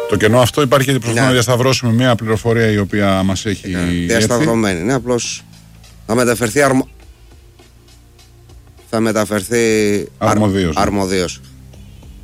Το κενό αυτό υπάρχει γιατί προσπαθούμε να διασταυρώσουμε μια πληροφορία η οποία μας έχει διασταυρωμένη. Ναι, απλώς θα μεταφερθεί αρμοδίως.